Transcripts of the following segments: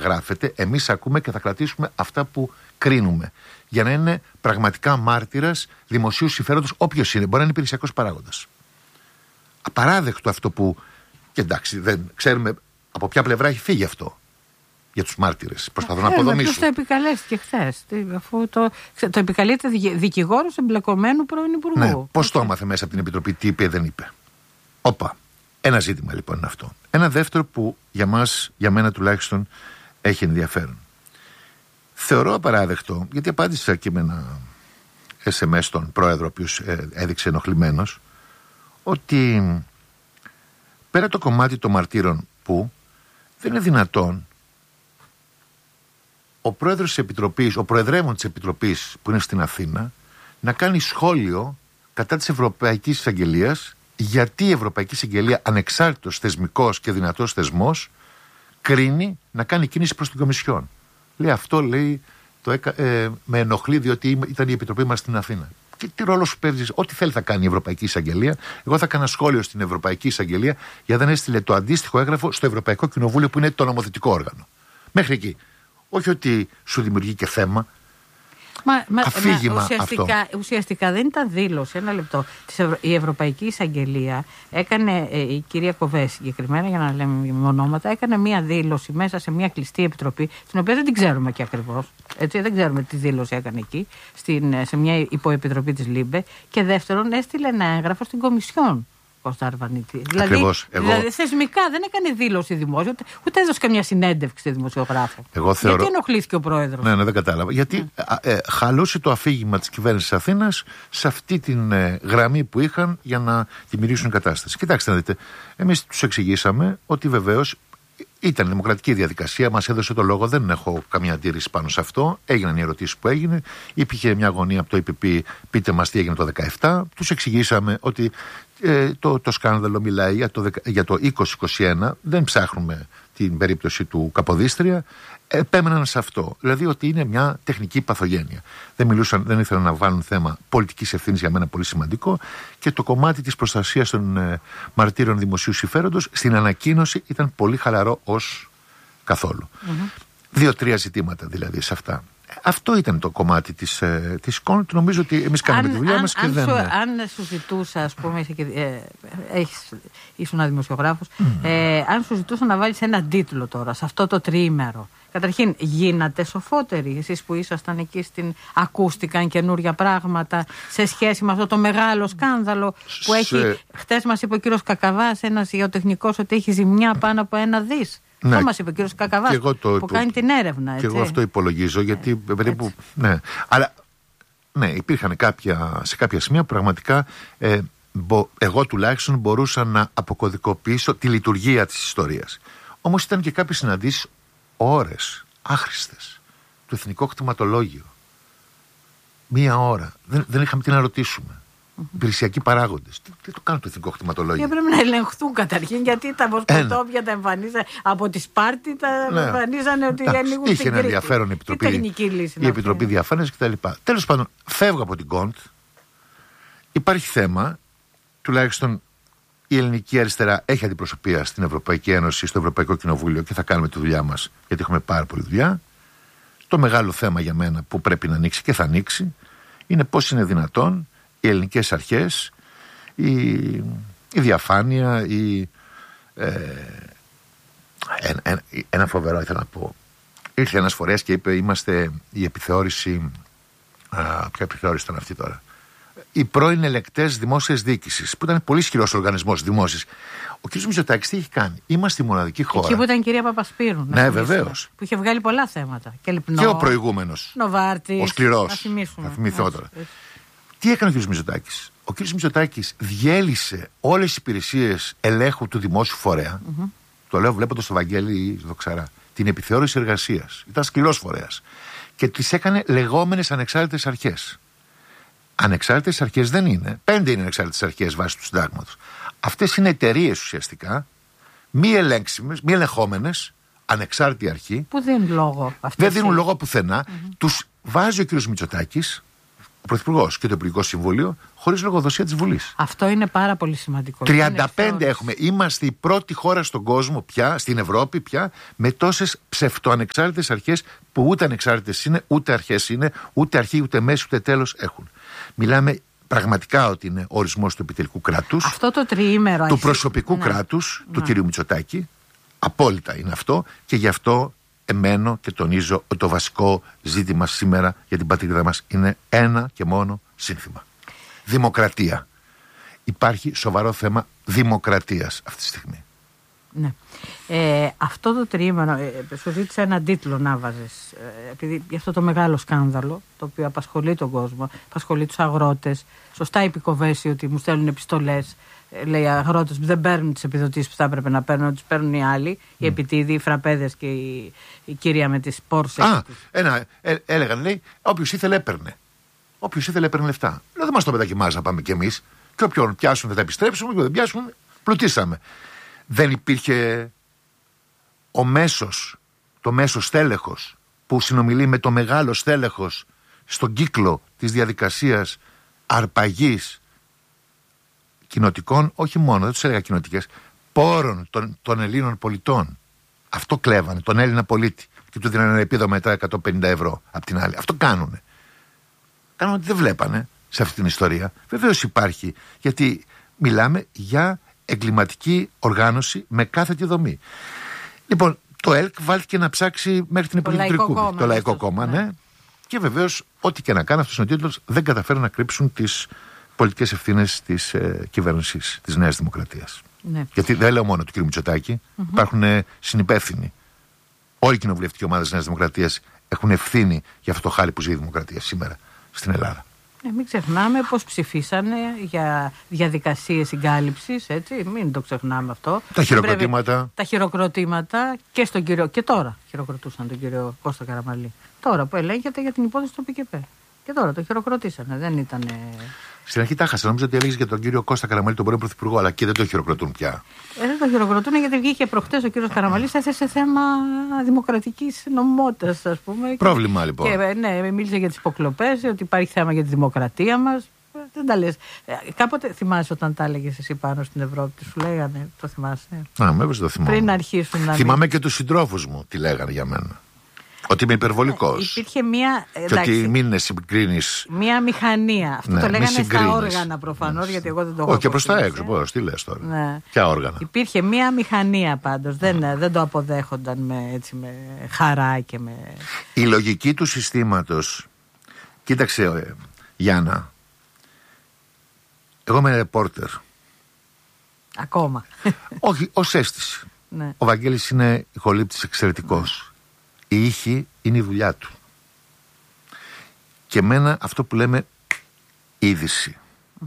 γράφεται, εμείς ακούμε και θα κρατήσουμε αυτά που κρίνουμε. Για να είναι πραγματικά μάρτυρας δημοσίου συμφέροντος, όποιος είναι. Μπορεί να είναι υπηρεσιακός παράγοντας. Απαράδεκτο αυτό που. Και εντάξει, δεν ξέρουμε από ποια πλευρά έχει φύγει αυτό για τους μάρτυρες. Προσπαθούν να αποδομήσουν. Ποιος το επικαλέστηκε χθες, αφού το επικαλείται δικηγόρος εμπλεκομένου πρώην Υπουργού. Ναι, πώς το έμαθε μέσα από την Επιτροπή, τι είπε, δεν είπε. Όπα. Ένα ζήτημα λοιπόν είναι αυτό. Ένα δεύτερο που για μένα τουλάχιστον έχει ενδιαφέρον. Θεωρώ απαράδεκτο, γιατί απάντησα και με ένα SMS στον πρόεδρο, ο οποίος έδειξε ενοχλημένος, ότι πέρα το κομμάτι των μαρτύρων που δεν είναι δυνατόν ο πρόεδρος της Επιτροπής, ο προεδρεύων της Επιτροπής που είναι στην Αθήνα, να κάνει σχόλιο κατά της Ευρωπαϊκής Εισαγγελίας, γιατί η Ευρωπαϊκή Εισαγγελία, ανεξάρτητος θεσμικός και δυνατός θεσμός, κρίνει να κάνει κίνηση προς την Κομισιόν. Λέει αυτό, λέει, με ενοχλεί διότι ήταν η Επιτροπή μας στην Αθήνα. Και τι ρόλο σου παίζει, ό,τι θέλει θα κάνει η Ευρωπαϊκή Εισαγγελία. Εγώ θα έκανα σχόλιο στην Ευρωπαϊκή Εισαγγελία γιατί δεν έστειλε το αντίστοιχο έγγραφο στο Ευρωπαϊκό Κοινοβούλιο που είναι το νομοθετικό όργανο. Μέχρι εκεί. Όχι ότι σου δημιουργεί και θέμα. Αφήγημα ουσιαστικά δεν ήταν δήλωση. Ένα λεπτό. Η Ευρωπαϊκή Εισαγγελία έκανε, η κυρία Κοβέ συγκεκριμένα, για να λέμε με ονόματα, έκανε μία δήλωση μέσα σε μία κλειστή επιτροπή, την οποία δεν την ξέρουμε και ακριβώς. Έτσι, δεν ξέρουμε τι δήλωση έκανε εκεί, σε μια υποεπιτροπή της ΛΥΜΠΕ. Και δεύτερον, έστειλε ένα έγγραφο στην Κομισιόν. Δηλαδή θεσμικά δεν έκανε δήλωση δημόσια, ούτε έδωσε καμιά συνέντευξη στη δημοσιογράφο. Γιατί ενοχλήθηκε ο πρόεδρος? Ναι, δεν κατάλαβα. Γιατί χαλούσε το αφήγημα της κυβέρνησης Αθήνας σε αυτή την γραμμή που είχαν για να δημιουργήσουν κατάσταση. Κοιτάξτε να δείτε, εμείς τους εξηγήσαμε ότι βεβαίως ήταν δημοκρατική διαδικασία, μας έδωσε το λόγο, δεν έχω καμία αντίρρηση πάνω σε αυτό. Έγιναν οι ερωτήσεις που έγινε. Υπήρχε μια αγωνία από το ΕΠΠ, πείτε μας τι έγινε το 2017. Τους εξηγήσαμε ότι το σκάνδαλο μιλάει για το 2021, δεν ψάχνουμε την περίπτωση του Καποδίστρια. Επέμεναν σε αυτό. Δηλαδή ότι είναι μια τεχνική παθογένεια. Δεν ήθελαν να βάλουν θέμα πολιτικής ευθύνης, για μένα πολύ σημαντικό, και το κομμάτι της προστασίας των μαρτύρων δημοσίου συμφέροντος στην ανακοίνωση ήταν πολύ χαλαρό ως καθόλου. 2-3 ζητήματα δηλαδή σε αυτά. Αυτό ήταν το κομμάτι της κόνη. Νομίζω ότι εμείς κάναμε τη δουλειά μας και δεν. Αν σου ζητούσα, ας πούμε, ήσουν δημοσιογράφος, αν σου ζητούσα να βάλεις έναν τίτλο τώρα σε αυτό το τριήμερο, καταρχήν, γίνατε σοφότεροι εσείς που ήσασταν εκεί ακούστηκαν καινούρια πράγματα σε σχέση με αυτό το μεγάλο σκάνδαλο που έχει. Χτες μας είπε ο κύριος Κακαβάς, ένας γεωτεχνικός, ότι έχει ζημιά πάνω από 1 δις. Ναι, αυτό μας είπε ο κύριος Κακαβάς που κάνει την έρευνα. Έτσι. Και εγώ αυτό υπολογίζω, γιατί περίπου. Ναι. Αλλά ναι, υπήρχαν σε κάποια σημεία που πραγματικά εγώ τουλάχιστον μπορούσα να αποκωδικοποιήσω τη λειτουργία της ιστορίας. Όμως ήταν και κάποιες συναντήσεις ώρες άχρηστες. Το Εθνικό Κτηματολόγιο. 1 ώρα. Δεν είχαμε τι να ρωτήσουμε. Υπηρεσιακοί παράγοντες. Τι το κάνουν το Εθνικό Κτηματολόγιο? Και πρέπει να ελεγχθούν καταρχήν, γιατί τα βοσκοτόπια τα εμφανίζανε από τη Σπάρτη, τα εμφανίζανε ότι ανοίγουν στην Κρήτη. Είχε ένα ενδιαφέρον η Επιτροπή Διαφάνειας κτλ. Τέλος πάντων, φεύγω από την Κοντ. Υπάρχει θέμα, τουλάχιστον η ελληνική αριστερά έχει αντιπροσωπεία στην Ευρωπαϊκή Ένωση, στο Ευρωπαϊκό Κοινοβούλιο, και θα κάνουμε τη δουλειά μας, γιατί έχουμε πάρα πολλή δουλειά. Το μεγάλο θέμα για μένα που πρέπει να ανοίξει και θα ανοίξει είναι πώς είναι δυνατόν οι ελληνικές αρχές, η διαφάνεια, ένα φοβερό ήθελα να πω. Ήρθε ένας φορέας και είπε, είμαστε η επιθεώρηση, ποια επιθεώρηση ήταν αυτή τώρα? Οι πρώην ελεκτές δημόσιας διοίκησης, που ήταν πολύ ισχυρός οργανισμός δημόσιας. Ο κ. Μητσοτάκης τι έχει κάνει? Είμαστε η μοναδική χώρα. Εκεί που ήταν η κυρία Παπασπύρου. Ναι, βεβαίως. Που είχε βγάλει πολλά θέματα. Και ο προηγούμενος. Νοβάρτης. Ο σκληρός. Θα θυμηθώ τώρα. Τι έκανε ο κ. Μητσοτάκης? Ο κ. Μητσοτάκης διέλυσε όλες τις υπηρεσίες ελέγχου του δημόσιου φορέα. Το λέω βλέποντας το Βαγγέλη Δοξαρά. Την επιθεώρηση εργασίας. Ήταν σκληρός φορέας. Και τις έκανε λεγόμενες ανεξάρτητες αρχές. Ανεξάρτητες αρχές δεν είναι. 5 είναι ανεξάρτητες αρχές βάσει του συντάγματος. Αυτές είναι εταιρείες ουσιαστικά, μη ελέγξιμες, μη ελεγχόμενες, ανεξάρτητη αρχή. Που δίνουν λόγο. Δεν δίνουν λόγο πουθενά. Τους βάζει ο κ. Μητσοτάκης, ο Πρωθυπουργός και το Υπουργικό Συμβούλιο χωρίς λογοδοσία της Βουλής. Αυτό είναι πάρα πολύ σημαντικό. 35 έχουμε. Είμαστε η πρώτη χώρα στον κόσμο πια, στην Ευρώπη πια, με τόσες ψευτοανεξάρτητες αρχές που ούτε ανεξάρτητες είναι, ούτε αρχές είναι, ούτε αρχή, ούτε μέση, ούτε τέλος έχουν. Μιλάμε πραγματικά ότι είναι ο ορισμός του επιτελικού κράτους. Αυτό το τριήμερο. Του προσωπικού κράτους του κυρίου Μητσοτάκη. Απόλυτα είναι αυτό, και γι' αυτό εμένω και τονίζω ότι το βασικό ζήτημα σήμερα για την πατρίδα μας είναι ένα και μόνο σύνθημα. Δημοκρατία. Υπάρχει σοβαρό θέμα δημοκρατίας αυτή τη στιγμή. Ναι. Αυτό το τριήμερο, σου ζήτησα έναν τίτλο να βάζεις, επειδή για αυτό το μεγάλο σκάνδαλο, το οποίο απασχολεί τον κόσμο, απασχολεί τους αγρότες. Σωστά είπε η Κοβέση ότι μου στέλνουν επιστολές. Λέει, οι αγρότες δεν παίρνουν τις επιδοτήσεις που θα έπρεπε να παίρνουν, τις παίρνουν οι άλλοι, οι Επιτίδοι, οι Φραπέδες και η κυρία με τις Πόρσες. Έλεγαν, λέει, όποιος ήθελε έπαιρνε. Όποιος ήθελε έπαιρνε λεφτά. Λέω, δεν μας το μετακυμάζει να πάμε κι εμείς. Και όποιον πιάσουν θα τα επιστρέψουμε, και δεν πιάσουν, πλουτίσαμε. Δεν υπήρχε το μέσο στέλεχος που συνομιλεί με το μεγάλο στέλεχος στον κύκλο της διαδικασίας αρπαγής κοινοτικών, όχι μόνο, δεν τους έλεγα κοινοτικές, πόρων των Ελλήνων πολιτών. Αυτό κλέβανε, τον Έλληνα πολίτη, και του δίνανε ένα επίδομα μετά 150 ευρώ απ' την άλλη. Αυτό κάνουνε. Κάνουν ότι δεν βλέπανε σε αυτή την ιστορία. Βεβαίως υπάρχει, γιατί μιλάμε για εγκληματική οργάνωση με κάθετη δομή. Λοιπόν, το ΕΛΚ βάλθηκε να ψάξει μέχρι την επιλογή του Τρικούπη. Το Λαϊκό Κόμμα, ναι. Και βεβαίως, ό,τι και να κάνει, αυτός είναι ο τίτλος, δεν καταφέρουν να κρύψουν τις πολιτικές ευθύνες της κυβέρνησης της Νέας Δημοκρατίας. Ναι. Γιατί δεν λέω μόνο του κ. Μητσοτάκη, υπάρχουν συνυπεύθυνοι. Όλη η κοινοβουλευτική ομάδα της Νέας Δημοκρατίας έχουν ευθύνη για αυτό το χάλι που ζει η δημοκρατία σήμερα στην Ελλάδα. Μην ξεχνάμε πώς ψηφίσανε για διαδικασίες συγκάλυψης, έτσι, μην το ξεχνάμε αυτό. Τα χειροκροτήματα. Τα χειροκροτήματα και στον κύριο, και τώρα χειροκροτούσαν τον κύριο Κώστα Καραμαλή. Τώρα που ελέγχεται για την υπόθεση του ΠΚΠ. Και τώρα το χειροκροτήσανε, δεν ήταν. Στην αρχή τα χάσα. Νόμιζα ότι έλεγε για τον κύριο Κώστα Καραμαλή, τον πρώην Πρωθυπουργό, αλλά και δεν το χειροκροτούν πια. Δεν το χειροκροτούν, γιατί βγήκε προχτές ο κύριος Καραμαλής, έθεσε θέμα δημοκρατικής νομιμότητας, ας πούμε. Πρόβλημα λοιπόν. Και, ναι, μίλησε για τις υποκλοπές, ότι υπάρχει θέμα για τη δημοκρατία μας. Δεν τα λες. Κάποτε θυμάσαι όταν τα έλεγες εσύ πάνω στην Ευρώπη, σου λέγανε, το θυμάσαι. Το θυμάμαι. Πριν αρχίσουν να. Θυμάμαι και τους συντρόφους μου τι λέγανε για μένα. Ότι είμαι υπερβολικός. Υπήρχε μία. Και ότι μην συγκρίνεις. Μία μηχανία. Αυτό το λέγανε στα όργανα προφανώς, γιατί εγώ δεν το έχω. Όχι, και προς τα έξω. Πώς, τι λες τώρα. Ναι. Ποια όργανα. Υπήρχε μία μηχανία πάντως. Δεν το αποδέχονταν με χαρά και με. Η λογική του συστήματος. Κοίταξε, Γιάννα. Εγώ είμαι ρεπόρτερ. Ακόμα. Όχι, ως αίσθηση. Ναι. Ο Βαγγέλης είναι ηχολήπτης εξαιρετικός. Η ήχη είναι η δουλειά του. Και εμένα αυτό που λέμε είδηση.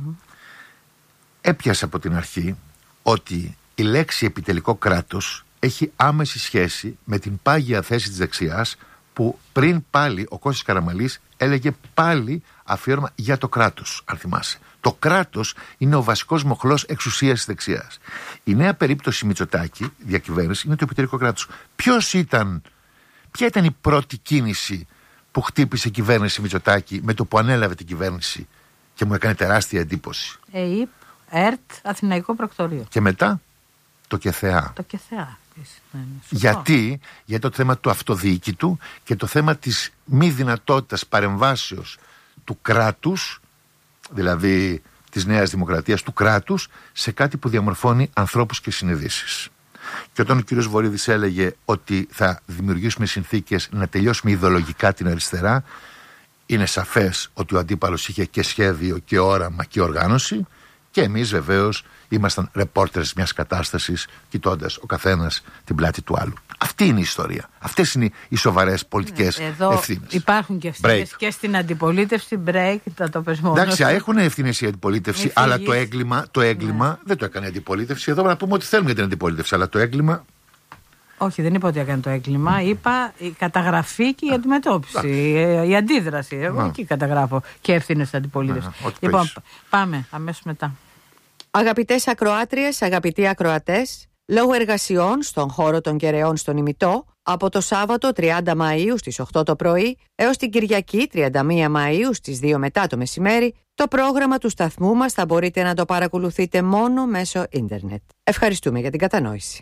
Έπιασε από την αρχή ότι η λέξη επιτελικό κράτος έχει άμεση σχέση με την πάγια θέση της δεξιάς, που πριν πάλι ο Κώστας Καραμαλής έλεγε πάλι αφιέρωμα για το κράτος, αν θυμάσαι. Το κράτος είναι ο βασικός μοχλός εξουσίας της δεξιάς. Η νέα περίπτωση Μητσοτάκη, διακυβέρνηση, είναι το επιτελικό κράτος. Ποια ήταν η πρώτη κίνηση που χτύπησε η κυβέρνηση Μητσοτάκη με το που ανέλαβε την κυβέρνηση και μου έκανε τεράστια εντύπωση? ΕΙΠ, ΕΡΤ, Αθηναϊκό Πρακτορείο. Και μετά το ΚΕΘΕΑ. Το ΚΕΘΕΑ. Γιατί το θέμα του αυτοδιοίκητου και το θέμα της μη δυνατότητας παρεμβάσεως του κράτους, δηλαδή της Νέας Δημοκρατίας, του κράτους, σε κάτι που διαμορφώνει ανθρώπους και συνειδήσεις. Και όταν ο κύριος Βορίδης έλεγε ότι θα δημιουργήσουμε συνθήκες να τελειώσουμε ιδεολογικά την αριστερά, είναι σαφές ότι ο αντίπαλος είχε και σχέδιο και όραμα και οργάνωση, και εμείς βεβαίως ήμασταν ρεπόρτερς μιας κατάστασης, κοιτώντας ο καθένας την πλάτη του άλλου. Αυτή είναι η ιστορία. Αυτές είναι οι σοβαρές πολιτικές ευθύνες. Υπάρχουν και ευθύνες και στην αντιπολίτευση. Break, θα το πες μόνο. Εντάξει, έχουν ευθύνες η αντιπολίτευση, αλλά το έγκλημα δεν το έκανε η αντιπολίτευση. Εδώ να πούμε ότι θέλουμε για την αντιπολίτευση, αλλά το έγκλημα. Όχι, δεν είπα ότι έκανε το έγκλημα. Είπα η καταγραφή και η αντιμετώπιση. Η αντίδραση. Εγώ εκεί καταγράφω και ευθύνες στην αντιπολίτευση. Λοιπόν, πάμε αμέσως μετά. Αγαπητές ακροάτριες, αγαπητοί ακροατές, λόγω εργασιών στον χώρο των Κεραιών στον Ημιτό, Από το Σάββατο 30 Μαΐου στις 8 το πρωί έως την Κυριακή 31 Μαΐου στις 2 μετά το μεσημέρι, το πρόγραμμα του σταθμού μας θα μπορείτε να το παρακολουθείτε μόνο μέσω ίντερνετ. Ευχαριστούμε για την κατανόηση.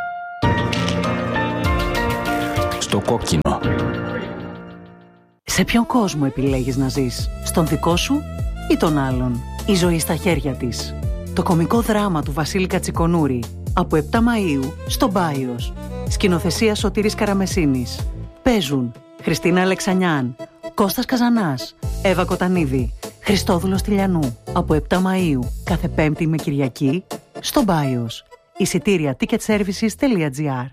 Στο κόκκινο. Σε ποιον κόσμο επιλέγεις να ζεις? Στον δικό σου ή τον άλλον? Η ζωή στα χέρια της. Το κωμικό δράμα του Βασίλη Κατσικονούρη. Από 7 Μαΐου στο Μπάιος. Σκηνοθεσία Σωτήρης Καραμεσίνης. Παίζουν Χριστίνα Αλεξανιάν, Κώστας Καζανάς, Εύα Κοτανίδη, Χριστόδουλος Τηλιανού. Από 7 Μαΐου κάθε Πέμπτη με Κυριακή στο Μπάιος. Εισιτήρια ticketservices.gr.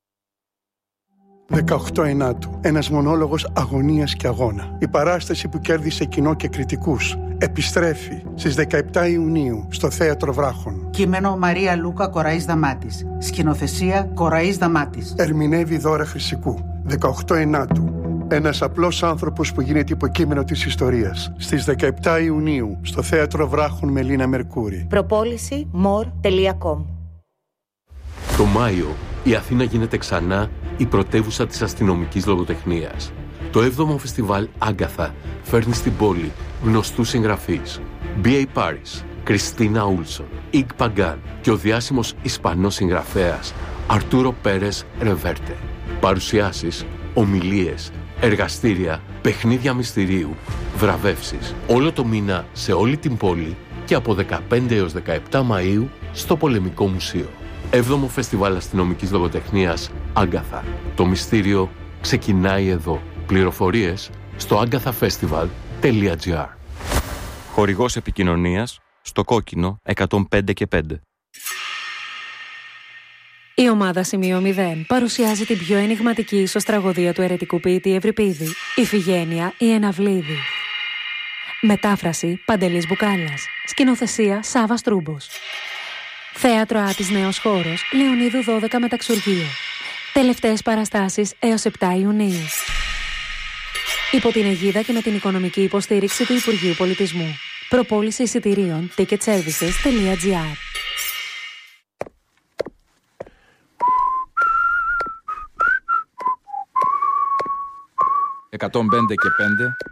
18 Ενάτου. Ένας μονόλογος αγωνίας και αγώνα. Η παράσταση που κέρδισε κοινό και κριτικούς επιστρέφει στις 17 Ιουνίου στο Θέατρο Βράχων. Κείμενο Μαρία Λούκα Κοραής Δαμάτης. Σκηνοθεσία Κοραής Δαμάτης. Ερμηνεύει Δώρα Χρυσικού. 18 Ενάτου. Ένας απλός άνθρωπος που γίνεται υποκείμενο της ιστορίας. Στις 17 Ιουνίου στο Θέατρο Βράχων με Λίνα Μερκούρη. Προπόληση more.com. Το Μάιο η Αθήνα γίνεται ξανά η πρωτεύουσα της αστυνομικής λογοτεχνίας. Το 7ο φεστιβάλ Άγκαθα φέρνει στην πόλη γνωστούς συγγραφείς. B.A. Paris, Κριστίνα Ούλσον, Ιγ Παγκάν και ο διάσημος Ισπανός συγγραφέας Αρτούρο Πέρες Ρεβέρτε. Παρουσιάσεις, ομιλίες, εργαστήρια, παιχνίδια μυστηρίου, βραβεύσεις. Όλο το μήνα σε όλη την πόλη και από 15 έως 17 Μαΐου στο Πολεμικό Μουσείο. 7ο Φεστιβάλ Αστυνομικής Λογοτεχνίας Άγκαθα. Το μυστήριο ξεκινάει εδώ. Πληροφορίες στο agathafestival.gr. Χορηγός επικοινωνίας στο κόκκινο 105 και 5. Η ομάδα Σημείο 0 παρουσιάζει την πιο ενιγματική ισοστραγωδία του αιρετικού ποιητή Ευρυπίδη, Ιφηγένεια η Εναυλίδη. Μετάφραση Παντελής Μπουκάλας. Σκηνοθεσία Σάβας Τρούμπος. Θέατρο Άτης Νέος Χώρος, Λεωνίδου 12 Μεταξουργείο. Τελευταίες παραστάσεις έως 7 Ιουνίου. Υπό την αιγίδα και με την οικονομική υποστήριξη του Υπουργείου Πολιτισμού. Προπόληση εισιτηρίων ticketservices.gr. 105 και 5